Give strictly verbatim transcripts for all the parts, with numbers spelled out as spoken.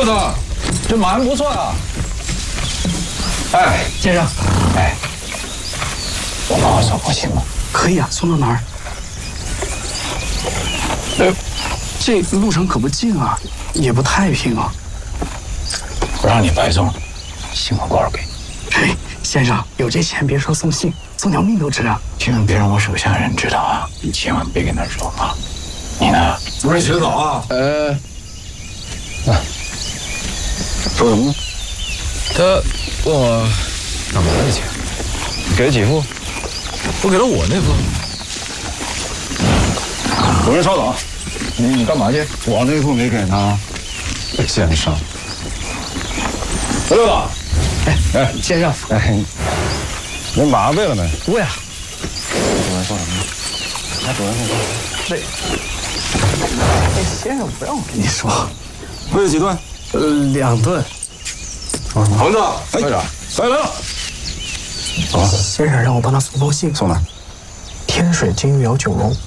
六子，这马鞍不错啊。哎， 先生， 哎，我帮我送封信吗？ 可以啊，送到哪儿？呃，这路程可不近啊，也不太平啊。 不让你白送，信我多少给你？ 嘿，先生，有这钱别说送信，送条命都值啊！ 千万别让我手下人知道啊！你千万别跟他说啊！你呢？ 主任洗澡啊？ 呃，啊，说什么呢？ 他问我干嘛的钱， 你给了几副？ 我给了我那副。 主任稍等，你你干嘛去？我那副没给他。 先生， 小六子， 哎哎，先生， 哎，你马背了没？ 不呀。 主任说什么呢？那主任说什么？ 这，哎，先生不让我跟你说。 喂了几顿？ 呃，两顿。 恒子，哎，队长，来来了。走吧。 先生让我帮他送封信。 送哪儿？ 天水金玉窑九楼。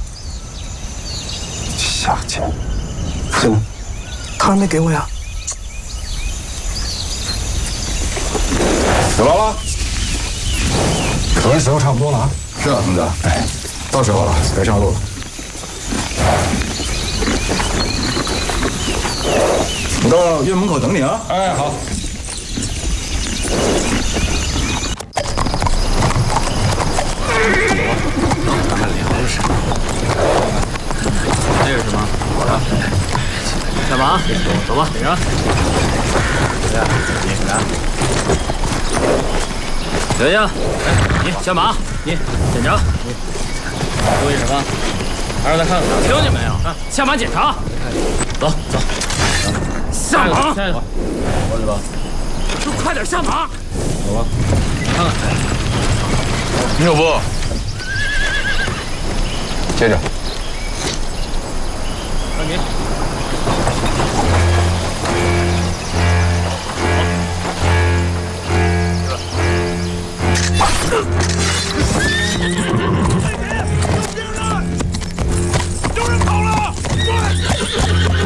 下贱。信呢？ 他还没给我呀。 有劳了。 主任时候差不多了啊。 是啊，恒子，哎，到时候了，该上路了。我到院门口等你啊！ 哎，好。 看看粮食。 这是什么？我的。干嘛？走吧，领着。你来。留下。哎，你下马，你检查。你注意什么？还让他看看。听见没有？啊，下马检查。走走。下马。下一个。过去吧。就快点下马。走吧。看看。 你有不？接着。 那你。 有人跑了！